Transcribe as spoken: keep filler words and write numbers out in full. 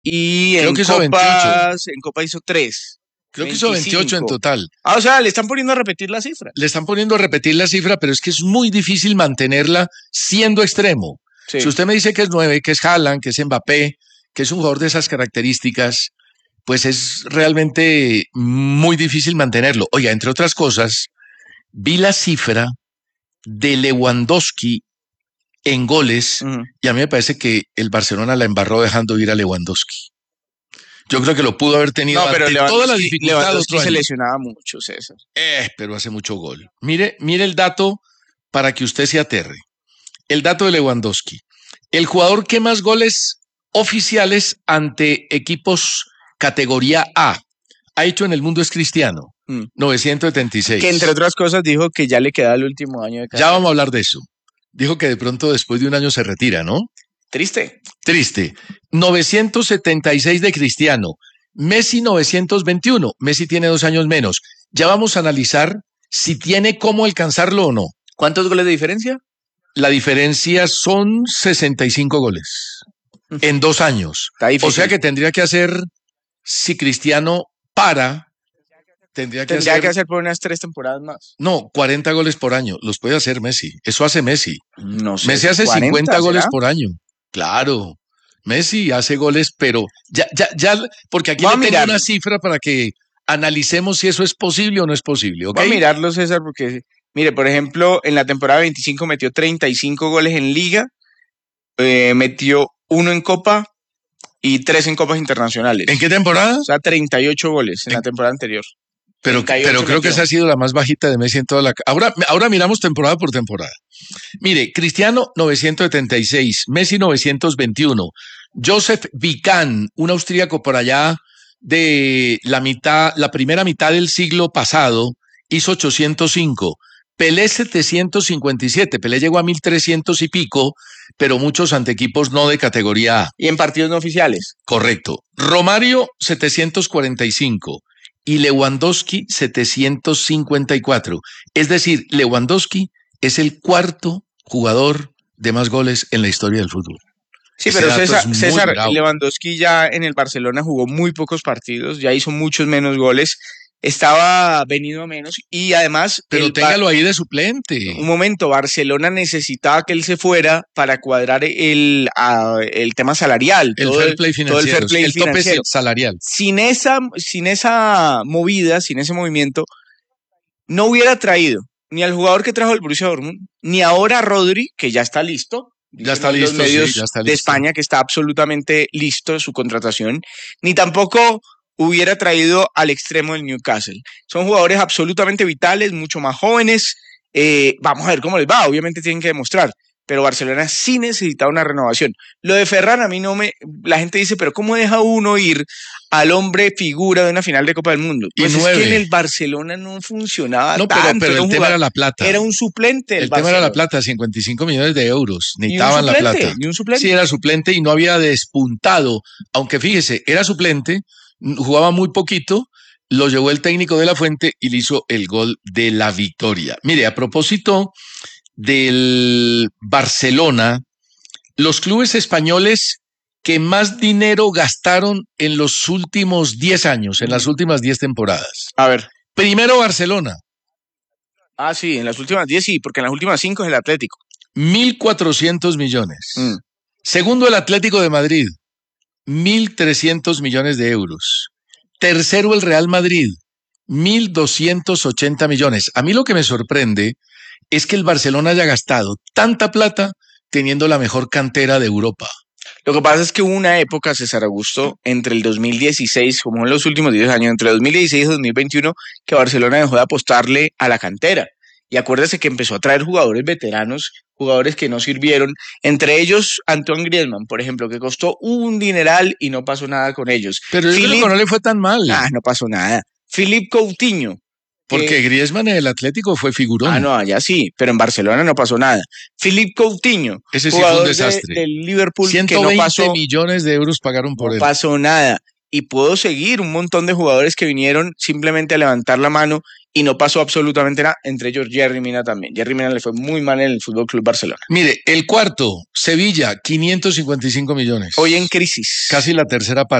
Y Creo en que hizo Copas, en Copa hizo tres. Creo que hizo veintiocho en total. Ah, o sea, le están poniendo a repetir la cifra. Le están poniendo a repetir la cifra, pero es que es muy difícil mantenerla siendo extremo. Sí. Si usted me dice que es nueve, que es Haaland, que es Mbappé, que es un jugador de esas características, pues es realmente muy difícil mantenerlo. Oiga, entre otras cosas, vi la cifra de Lewandowski en goles, uh-huh. y a mí me parece que el Barcelona la embarró dejando ir a Lewandowski. Yo creo que lo pudo haber tenido no, pero ante toda la dificultad. Lewandowski se lesionaba mucho, César. Eh, pero hace mucho gol. Mire, mire el dato para que usted se aterre. El dato de Lewandowski. El jugador que más goles oficiales ante equipos categoría A ha hecho en el mundo es Cristiano, mm. novecientos setenta y seis. Que entre otras cosas dijo que ya le queda el último año de carrera. Ya vamos a hablar de eso. Dijo que de pronto después de un año se retira, ¿no? Triste. Triste. novecientos setenta y seis de Cristiano. Messi novecientos veintiuno. Messi tiene dos años menos. Ya vamos a analizar si tiene cómo alcanzarlo o no. ¿Cuántos goles de diferencia? La diferencia son sesenta y cinco goles en dos años. O sea que tendría que hacer, si Cristiano para, tendría que tendría hacer... que hacer por unas tres temporadas más. No, cuarenta goles por año. Los puede hacer Messi. Eso hace Messi. No sé. Messi hace cuarenta, cincuenta ¿será? goles por año. Claro. Messi hace goles, pero ya, ya, ya, porque aquí Voy le tengo una cifra para que analicemos si eso es posible o no es posible, ¿ok? Voy a mirarlo, César, porque, mire, por ejemplo, en la temporada veinticinco metió treinta y cinco goles en Liga, eh, metió uno en Copa y tres en Copas Internacionales. ¿En qué temporada? O sea, treinta y ocho goles en, en la temporada anterior. Pero, pero creo que esa ha sido la más bajita de Messi en toda la... Ahora, ahora miramos temporada por temporada. Mire, Cristiano novecientos setenta y seis, Messi novecientos veintiuno, Joseph Vican, un austríaco por allá de la mitad, la primera mitad del siglo pasado, hizo ochocientos cinco, Pelé setecientos cincuenta y siete, Pelé llegó a mil trescientos y pico, pero muchos ante equipos no de categoría A. ¿Y en partidos no oficiales? Correcto. Romario setecientos cuarenta y cinco. Y Lewandowski setecientos cincuenta y cuatro. Es decir, Lewandowski es el cuarto jugador de más goles en la historia del fútbol. Sí, Ese pero César, César Lewandowski ya en el Barcelona jugó muy pocos partidos, ya hizo muchos menos goles, estaba venido a menos y además... Pero téngalo ahí de suplente. Un momento, Barcelona necesitaba que él se fuera para cuadrar el, uh, el tema salarial. El fair play financiero, todo el, fair play el financiero. tope salarial. Sin esa, sin esa movida, sin ese movimiento, no hubiera traído ni al jugador que trajo el Borussia Dortmund, ni ahora a Rodri, que ya está listo. Ya está listo, los medios sí, ya está listo. De España, que está absolutamente listo su contratación, ni tampoco hubiera traído al extremo del Newcastle. Son jugadores absolutamente vitales, mucho más jóvenes. Eh, vamos a ver cómo les va, obviamente tienen que demostrar, pero Barcelona sí necesita una renovación. Lo de Ferran a mí no me... La gente dice, pero ¿cómo deja uno ir al hombre figura de una final de Copa del Mundo? Pues y es nueve. que en el Barcelona no funcionaba no, tanto. Pero, pero el era tema era la plata. Era un suplente. El tema era la plata, cincuenta y cinco millones de euros. Necesitaban la plata. ¿Y un suplente? Sí, era suplente y no había despuntado. Aunque fíjese, era suplente, jugaba muy poquito, lo llevó el técnico de La Fuente y le hizo el gol de la victoria. Mire, a propósito del Barcelona, los clubes españoles que más dinero gastaron en los últimos diez años, en las últimas diez temporadas. A ver. Primero Barcelona. Ah, sí, en las últimas diez sí, porque en las últimas cinco es el Atlético. mil cuatrocientos millones. Mm. Segundo el Atlético de Madrid, mil trescientos millones de euros. Tercero el Real Madrid, mil doscientos ochenta millones. A mí lo que me sorprende es que el Barcelona haya gastado tanta plata teniendo la mejor cantera de Europa. Lo que pasa es que hubo una época, César Augusto, entre el dos mil dieciséis, como en los últimos diez años, entre dos mil dieciséis y dos mil veintiuno, que Barcelona dejó de apostarle a la cantera. Y acuérdese que empezó a traer jugadores veteranos, jugadores que no sirvieron, entre ellos Antoine Griezmann, por ejemplo, que costó un dineral y no pasó nada con ellos. Pero yo creo que no le fue tan mal. Ah, no pasó nada. Philippe Coutinho. Porque eh, Griezmann en el Atlético fue figurón. Ah, no, allá sí, pero en Barcelona no pasó nada. Philippe Coutinho, ese sí fue un desastre. Del de Liverpool, ciento veinte que no pasó, millones de euros pagaron por no él. No pasó nada. Y puedo seguir un montón de jugadores que vinieron simplemente a levantar la mano y no pasó absolutamente nada, entre ellos Yerry Mina también. Yerry Mina le fue muy mal en el Fútbol Club Barcelona. Mire, el cuarto, Sevilla, quinientos cincuenta y cinco millones. Hoy en crisis. Casi la tercera parte.